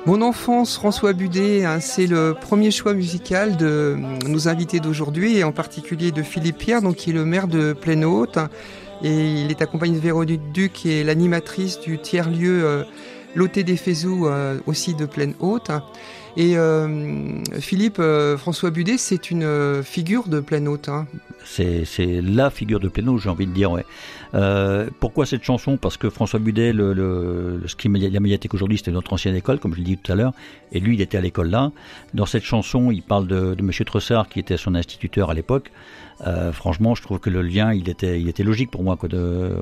Mon enfance, François Budet, c'est le premier choix musical de nos invités d'aujourd'hui, et en particulier de Philippe Pierre, donc, qui est le maire de Plaine-Haute. Et il est accompagné de Véronique Duc, qui est l'animatrice du tiers-lieu L'Ôté des Fézous, aussi de Plaine-Haute. Et Philippe, François Budet, c'est une figure de Plaine-Haute. C'est la figure de Plaine-Haute, j'ai envie de dire, ouais. Pourquoi cette chanson ? Parce que François Budet, ce qui est la médiathèque aujourd'hui, c'était notre ancienne école, comme je l'ai dit tout à l'heure, et lui, il était à l'école là. Dans cette chanson, il parle de M. Tressard, qui était son instituteur à l'époque. Franchement, je trouve que le lien, il était logique pour moi, quoi, de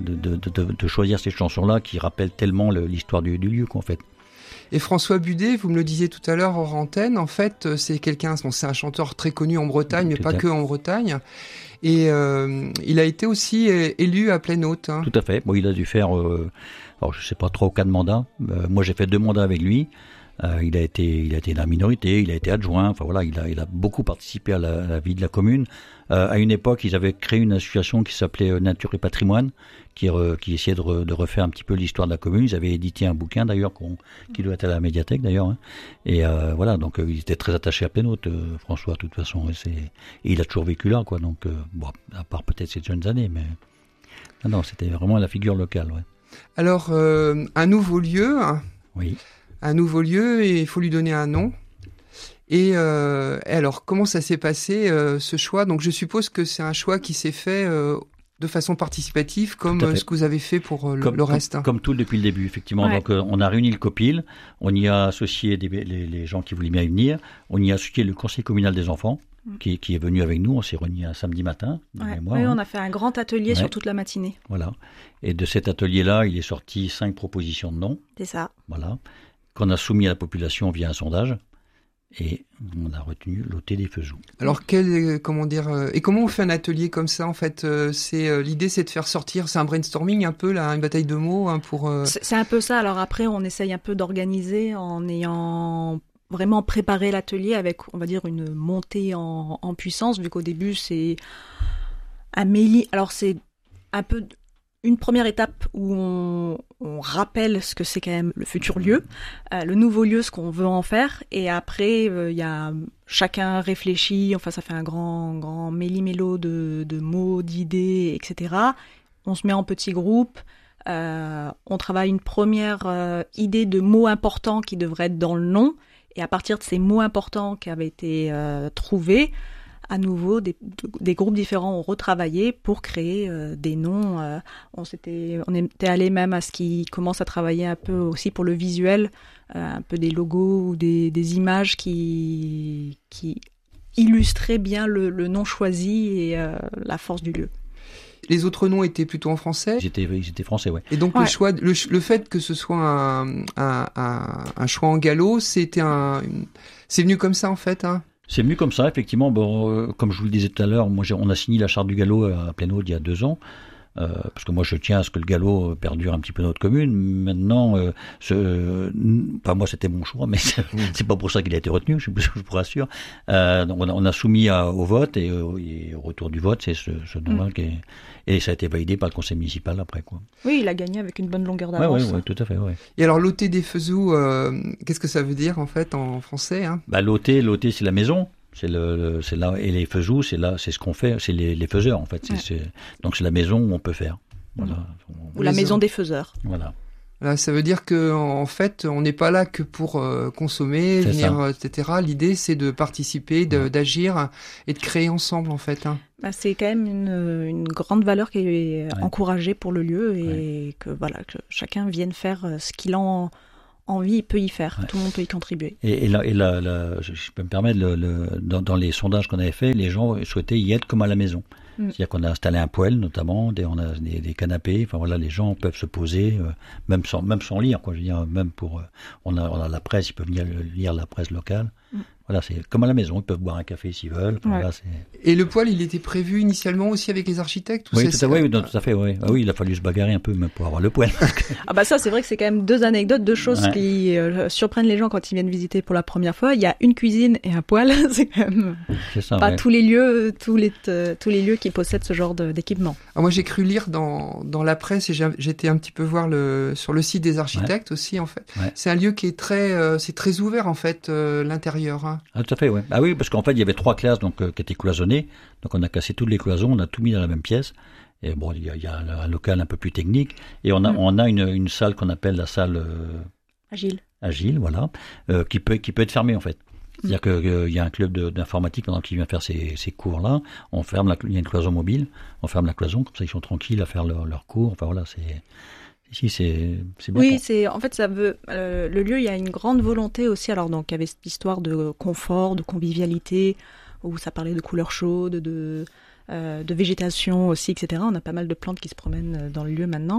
choisir cette chanson-là, qui rappelle tellement l'histoire du lieu, quoi, en fait. Et François Budet, vous me le disiez tout à l'heure hors antenne, en fait, c'est c'est un chanteur très connu en Bretagne, mais pas que en Bretagne. Et il a été aussi élu à Plaine-Haute. Tout à fait. Bon, il a dû faire, alors je sais pas, 3 ou 4 mandats. Moi, j'ai fait 2 mandats avec lui. Il a été dans la minorité, il a été adjoint. Enfin voilà, il a beaucoup participé à la vie de la commune. À une époque, ils avaient créé une association qui s'appelait Nature et Patrimoine, qui essayait de refaire un petit peu l'histoire de la commune. Ils avaient édité un bouquin d'ailleurs qui doit être à la médiathèque d'ailleurs. Hein. Et voilà, donc il était très attaché à Plaine-Haute, François, de toute façon. Et il a toujours vécu là, quoi. Donc bon, à part peut-être ses jeunes années, mais non, c'était vraiment la figure locale, ouais. Alors, un nouveau lieu. Oui. Un nouveau lieu, et il faut lui donner un nom. Et alors, comment ça s'est passé, ce choix ? Donc, je suppose que c'est un choix qui s'est fait de façon participative, comme ce que vous avez fait pour le reste. Comme tout depuis le début, effectivement. Ouais. Donc, on a réuni le COPIL, on y a associé les gens qui voulaient bien y venir, on y a associé le conseil communal des enfants, qui est venu avec nous. On s'est réunis un samedi matin. Ouais. Oui, on a fait un grand atelier sur toute la matinée. Voilà. Et de cet atelier-là, il est sorti 5 propositions de noms. C'est ça. Voilà. Qu'on a soumis à la population via un sondage, et on a retenu l'Ôté des Fézous. Alors, et comment on fait un atelier comme ça, en fait ? L'idée, c'est de faire sortir, c'est un brainstorming un peu, là, une bataille de mots, pour... C'est un peu ça. Alors après, on essaye un peu d'organiser en ayant vraiment préparé l'atelier avec, on va dire, une montée en puissance, vu qu'au début, c'est un mailing. Alors, c'est un peu... une première étape où on rappelle ce que c'est quand même le futur lieu, le nouveau lieu, ce qu'on veut en faire, et après il y a chacun réfléchit, enfin ça fait un grand méli-mélo de mots, d'idées, etc. On se met en petits groupes, on travaille une première idée de mots importants qui devraient être dans le nom, et à partir de ces mots importants qui avaient été trouvés, à nouveau, des groupes différents ont retravaillé pour créer des noms. On était allé même à ce qui commence à travailler un peu aussi pour le visuel, un peu des logos ou des images qui illustraient bien le nom choisi et la force du lieu. Les autres noms étaient plutôt en français ? Ils étaient français, ouais. Et donc le fait que ce soit un choix en gallo, c'est venu comme ça, en fait, hein ? C'est venu comme ça, effectivement. Bon, comme je vous le disais tout à l'heure, on a signé la charte du galop à Plaine-Haute il y a 2 ans. Parce que moi je tiens à ce que le galop perdure un petit peu dans notre commune. Maintenant, moi c'était mon choix, mais c'est pas pour ça qu'il a été retenu, je vous rassure. Donc on a soumis au vote, et au retour du vote, c'est ce nom-là et ça a été validé par le conseil municipal après, quoi. Oui, il a gagné avec une bonne longueur d'avance. Oui, tout à fait, ouais. Et alors l'Ôté des Fézous, qu'est-ce que ça veut dire en fait en français, hein ? L'Ôté c'est la maison. C'est là, et les Fézous, c'est ce qu'on fait, c'est les faiseurs en fait. Ouais. Donc c'est la maison où on peut faire. Voilà. Ou la maison des faiseurs. Voilà. Là, ça veut dire que en fait, on n'est pas là que pour consommer, venir, etc. L'idée, c'est de participer, d'agir et de créer ensemble, en fait. Hein. C'est quand même une grande valeur qui est encouragée pour le lieu, et que chacun vienne faire ce qu'il en envie, peut y faire. Ouais. Tout le monde peut y contribuer. Et là, je peux me permettre, dans les sondages qu'on avait fait, les gens souhaitaient y être comme à la maison. C'est-à-dire qu'on a installé un poêle, notamment, on a des canapés. Enfin voilà, les gens peuvent se poser, même sans lire, quoi. Je veux dire, même on a la presse, ils peuvent venir lire la presse locale. Voilà, c'est comme à la maison, ils peuvent boire un café s'ils veulent. Enfin, Ouais. voilà, Et le poêle, il était prévu initialement aussi avec les architectes ou oui, c'est tout à, oui, tout à fait. Oui. Ah oui, il a fallu se bagarrer un peu même pour avoir le poêle. Ah bah ça, c'est vrai que c'est quand même deux anecdotes, deux choses Ouais. qui surprennent les gens quand ils viennent visiter pour la première fois. Il y a une cuisine et un poêle. C'est quand même C'est ça. pas Ouais. tous les lieux, tous les lieux qui possèdent ce genre d'équipement. Ah, moi, j'ai cru lire dans la presse et j'étais un petit peu voir sur le site des architectes aussi, en fait. Ouais. C'est un lieu qui est c'est très ouvert, en fait, l'intérieur. Hein. Ah, tout à fait, ouais. Ah oui, parce qu'en fait, il y avait 3 classes donc qui étaient cloisonnées. Donc on a cassé toutes les cloisons, on a tout mis dans la même pièce. Et bon, il y a un local un peu plus technique. Et on a une salle qu'on appelle la salle Agile, voilà, qui peut être fermée en fait. C'est-à-dire qu'il y a un club d'informatique pendant qu'il vient faire ces cours-là. Il y a une cloison mobile, on ferme la cloison, comme ça ils sont tranquilles à faire leurs cours. Enfin voilà, ici c'est bien. Oui, en fait ça veut le lieu, il y a une grande volonté aussi. Alors donc il y avait cette histoire de confort, de convivialité, où ça parlait de couleurs chaudes, de végétation aussi, etc. On a pas mal de plantes qui se promènent dans le lieu maintenant.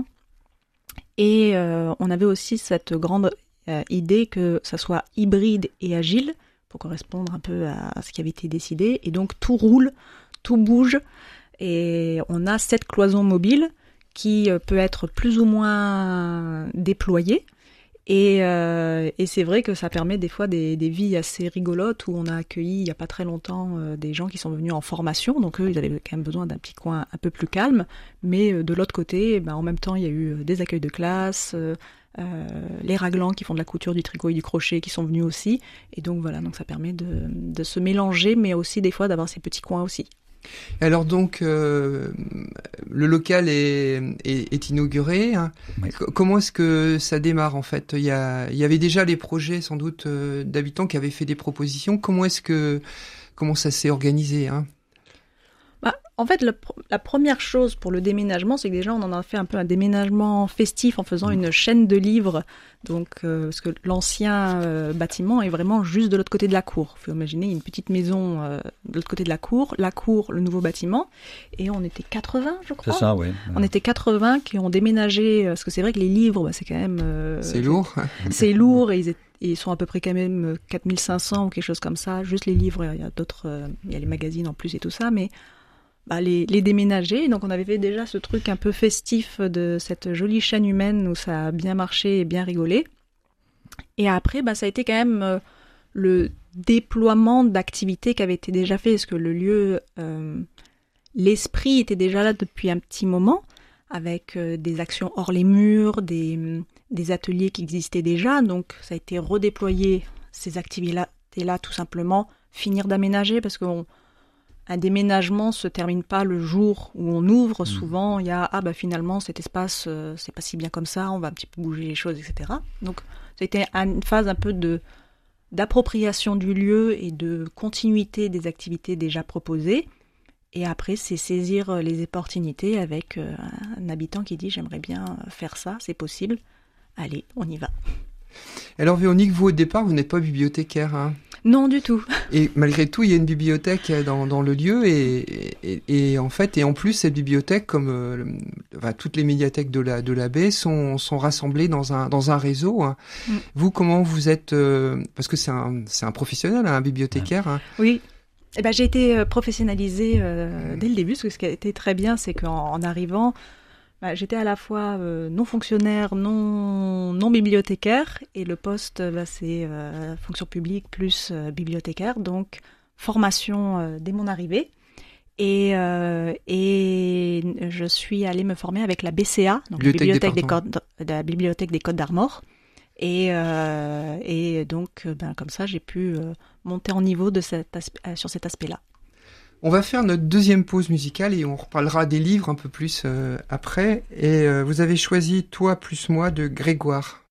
Et on avait aussi cette grande idée que ça soit hybride et agile, pour correspondre un peu à ce qui avait été décidé. Et donc tout roule, tout bouge, et on a cette cloison mobile qui peut être plus ou moins déployée. Et c'est vrai que ça permet des fois des vies assez rigolotes, où on a accueilli il n'y a pas très longtemps des gens qui sont venus en formation, donc eux ils avaient quand même besoin d'un petit coin un peu plus calme, mais de l'autre côté, en même temps il y a eu des accueils de classe, les raglans qui font de la couture, du tricot et du crochet qui sont venus aussi, et donc voilà, donc ça permet de se mélanger, mais aussi des fois d'avoir ces petits coins aussi. Alors donc, le local est inauguré. Hein. Oui. Comment est-ce que ça démarre en fait ? Il y avait déjà les projets sans doute d'habitants qui avaient fait des propositions. Comment ça s'est organisé hein ? En fait, la première chose pour le déménagement, c'est que déjà on en a fait un peu un déménagement festif en faisant une chaîne de livres. Donc, parce que l'ancien bâtiment est vraiment juste de l'autre côté de la cour. Il faut imaginer une petite maison de l'autre côté de la cour, le nouveau bâtiment. Et on était 80, je crois. C'est ça, oui. On était 80 qui ont déménagé, parce que c'est vrai que les livres, c'est quand même... c'est lourd. C'est lourd, et ils sont à peu près quand même 4500 ou quelque chose comme ça. Juste les livres, il y a d'autres... il y a les magazines en plus et tout ça, mais... les déménager. Donc on avait fait déjà ce truc un peu festif de cette jolie chaîne humaine où ça a bien marché et bien rigolé. Et après, ça a été quand même le déploiement d'activités qui avait été déjà fait, parce que le lieu, l'esprit était déjà là depuis un petit moment, avec des actions hors les murs, des ateliers qui existaient déjà. Donc ça a été redéployé, ces activités-là, tout simplement, finir d'aménager, parce qu'un déménagement se termine pas le jour où on ouvre. Souvent, il y a finalement cet espace, c'est pas si bien comme ça, on va un petit peu bouger les choses, etc. Donc, ça a été une phase un peu d'appropriation du lieu et de continuité des activités déjà proposées. Et après, c'est saisir les opportunités avec un habitant qui dit « j'aimerais bien faire ça, c'est possible, allez, on y va ». Alors Véronique, vous au départ, vous n'êtes pas bibliothécaire, hein ? Non, du tout. Et malgré tout, il y a une bibliothèque dans le lieu et en fait, et en plus, cette bibliothèque, comme toutes les médiathèques de la baie, sont rassemblées dans un réseau. Hein. Vous, comment vous êtes parce que c'est un professionnel, un bibliothécaire. Hein. Oui. J'ai été professionnalisée dès le début, parce que ce qui a été très bien, c'est qu'en arrivant, j'étais à la fois non fonctionnaire, non bibliothécaire, et le poste, c'est fonction publique plus bibliothécaire, donc formation dès mon arrivée. Et je suis allée me former avec la BCA, donc la Bibliothèque des Côtes d'Armor. Et donc, comme ça, j'ai pu monter en niveau sur cet aspect-là. On va faire notre deuxième pause musicale et on reparlera des livres un peu plus après. Et vous avez choisi « Toi plus moi » de Grégoire.